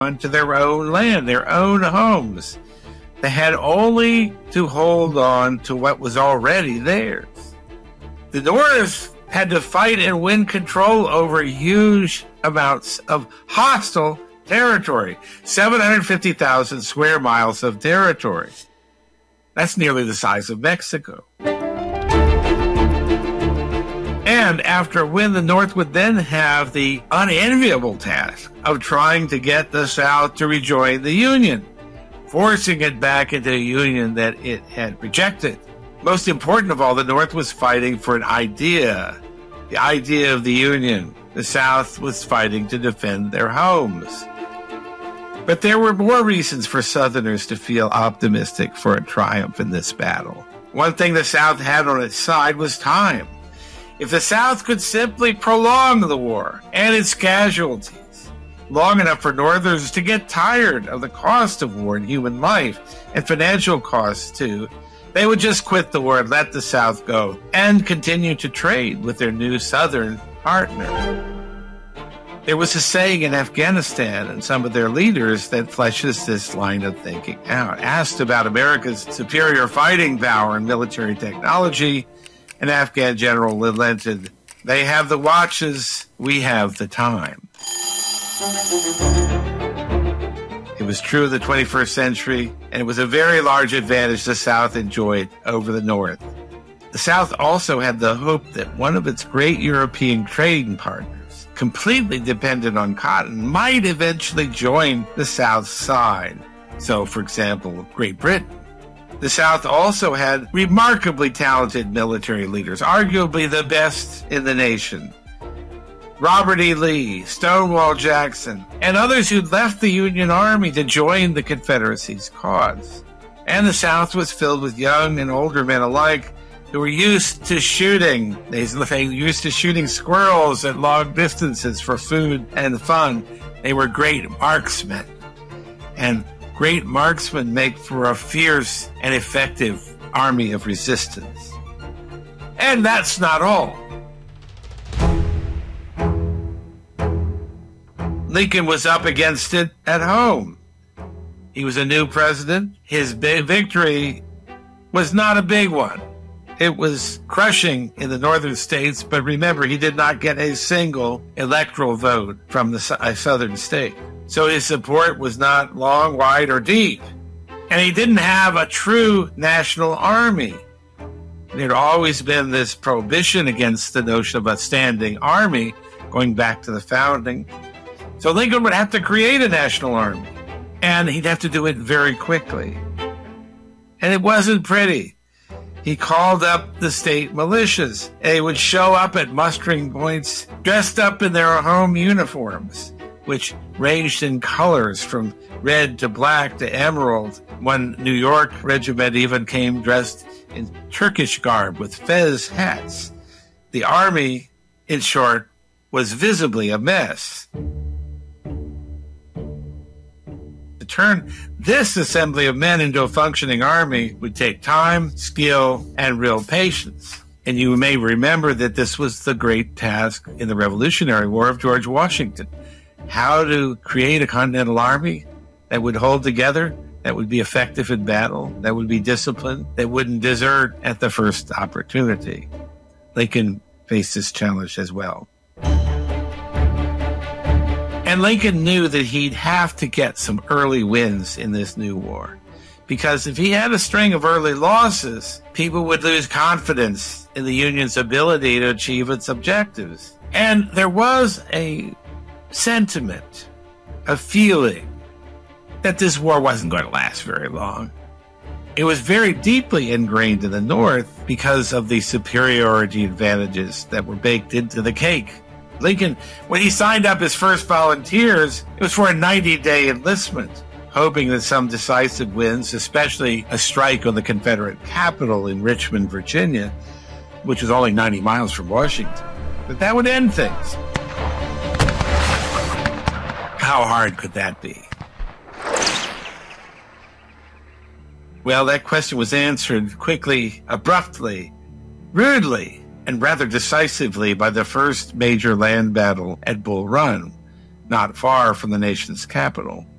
onto their own land, their own homes. They had only to hold on to what was already theirs. The North had to fight and win control over huge amounts of hostile territory, 750,000 square miles of territory. That's nearly the size of Mexico. And after a win, the North would then have the unenviable task of trying to get the South to rejoin the Union, forcing it back into a union that it had rejected. Most important of all, the North was fighting for an idea, the idea of the Union. The South was fighting to defend their homes. But there were more reasons for Southerners to feel optimistic for a triumph in this battle. One thing the South had on its side was time. If the South could simply prolong the war and its casualties long enough for Northerners to get tired of the cost of war and human life, and financial costs too, they would just quit the war and let the South go and continue to trade with their new Southern partner. There was a saying in Afghanistan and some of their leaders that fleshes this line of thinking out. Asked about America's superior fighting power and military technology, an Afghan general lamented, "They have the watches, we have the time." It was true of the 21st century, and it was a very large advantage the South enjoyed over the North. The South also had the hope that one of its great European trading partners, completely dependent on cotton, might eventually join the South's side. So, for example, Great Britain. The South also had remarkably talented military leaders, arguably the best in the nation. Robert E. Lee, Stonewall Jackson, and others who'd left the Union Army to join the Confederacy's cause. And the South was filled with young and older men alike who were used to shooting. They were used to shooting squirrels at long distances for food and fun. They were great marksmen. And great marksmen make for a fierce and effective army of resistance. And that's not all. Lincoln was up against it at home. He was a new president. His big victory was not a big one. It was crushing in the northern states, but remember, he did not get a single electoral vote from the southern state. So his support was not long, wide, or deep. And he didn't have a true national army. There had always been this prohibition against the notion of a standing army, going back to the founding. So Lincoln would have to create a national army, and he'd have to do it very quickly. And it wasn't pretty. He called up the state militias. They would show up at mustering points dressed up in their home uniforms, which ranged in colors from red to black to emerald. One New York regiment even came dressed in Turkish garb with fez hats. The army, in short, was visibly a mess. To turn this assembly of men into a functioning army would take time, skill, and real patience. And you may remember that this was the great task in the Revolutionary War of George Washington. How to create a continental army that would hold together, that would be effective in battle, that would be disciplined, that wouldn't desert at the first opportunity. Lincoln faced this challenge as well. And Lincoln knew that he'd have to get some early wins in this new war, because if he had a string of early losses, people would lose confidence in the Union's ability to achieve its objectives. And there was a sentiment, a feeling that this war wasn't going to last very long. It was very deeply ingrained in the North because of the superiority advantages that were baked into the cake. Lincoln, when he signed up his first volunteers, it was for a 90-day enlistment, hoping that some decisive wins, especially a strike on the Confederate capital in Richmond, Virginia, which was only 90 miles from Washington, that would end things. How hard could that be? Well, that question was answered quickly, abruptly, rudely, and rather decisively by the first major land battle at Bull Run, not far from the nation's capital.